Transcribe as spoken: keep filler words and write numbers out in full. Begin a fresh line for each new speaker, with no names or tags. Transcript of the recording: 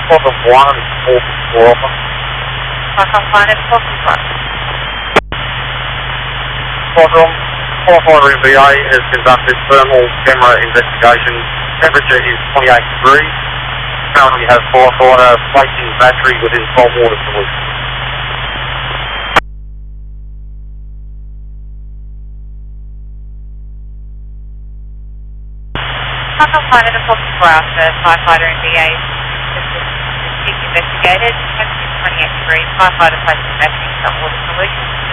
Quadrant one, four four Alpha.
Qualcomm Planet, four four.
Quadrant, Qualifier M B A has conducted thermal camera investigation. Temperature is twenty-eight degrees. Currently has firefighter placing battery within salt water solution.
Qualcomm Planet, four four Alpha, firefighter M B A is being investigated. Temperature is twenty-eight degrees. Firefighter placing battery in salt water solution.